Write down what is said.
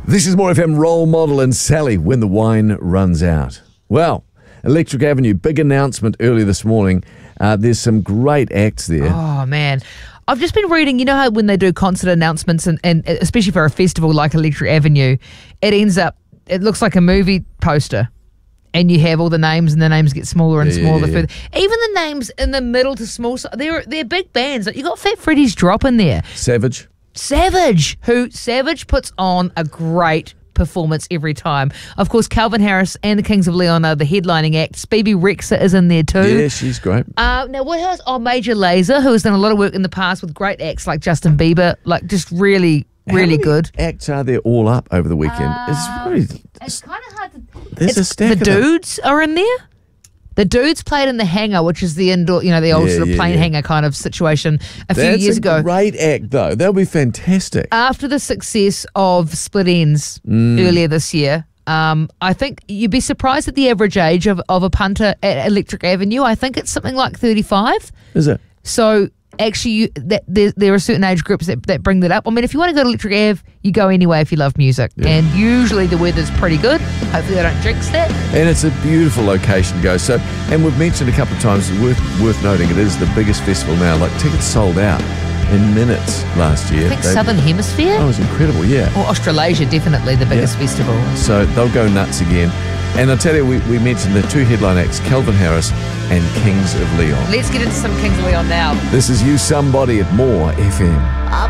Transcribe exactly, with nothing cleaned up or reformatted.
This is More F M Role Model and Sally, When the Wine Runs Out. Well, Electric Avenue, big announcement early this morning. Uh, there's some great acts there. Oh, man. I've just been reading, you know how when they do concert announcements, and, and especially for a festival like Electric Avenue, it ends up, it looks like a movie poster. And you have all the names, and the names get smaller and Yeah, smaller. yeah, yeah. Further. Even the names in the middle to small, si- they're they're big bands. Like you got Fat Freddy's Drop in there, Savage. Savage, who Savage puts on a great performance every time. Of course, Calvin Harris and the Kings of Leon are the headlining acts. Bebe Rexha is in there too. Yeah, she's great. Uh, now, what else? Oh, Major Lazer, who has done a lot of work in the past with great acts like Justin Bieber, like just really, How really many good. acts are there all up over the weekend? it's really, It's kind of hard to. there's a It's, stack the of them. Dudes are in there. The Dudes played in the Hangar, which is the indoor, you know, the old Yeah, sort of yeah, plane yeah. hangar kind of situation a few That's years a ago. great act, though. That'll be fantastic. After the success of Split Ends Mm. earlier this year, um, I think you'd be surprised at the average age of, of a punter at Electric Avenue. I think it's something like thirty-five. Is it? So actually, you, that, there, there are certain age groups that, that bring that up. I mean, if you want to go to Electric Ave, you go anyway if you love music. Yeah. And usually the weather's pretty good. Hopefully they don't jinx that. And it's a beautiful location to go. So, and we've mentioned a couple of times, it's worth worth noting, it is the biggest festival now. Like tickets sold out in minutes last year. I think They- Southern Hemisphere. Oh, it was incredible. Yeah. Or Australasia, definitely the biggest Yeah. festival. So they'll go nuts again. And I'll tell you, we, we mentioned the two headline acts, Calvin Harris and Kings of Leon. Let's get into some Kings of Leon now. This is You Somebody at More F M.